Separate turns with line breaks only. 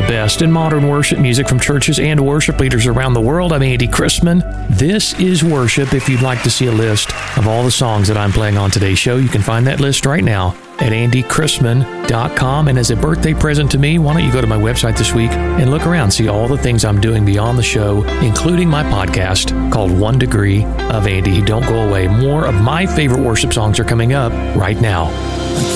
best in modern worship music from churches and worship leaders around the world. I'm Andy Christman. This is Worship. If you'd like to see a list of all the songs that I'm playing on today's show, you can find that list right now at andychrisman.com. And as a birthday present to me, why don't you go to my website this week and look around, see all the things I'm doing beyond the show, including my podcast called 1 Degree of Andy. Don't go away. More of my favorite worship songs are coming up right now.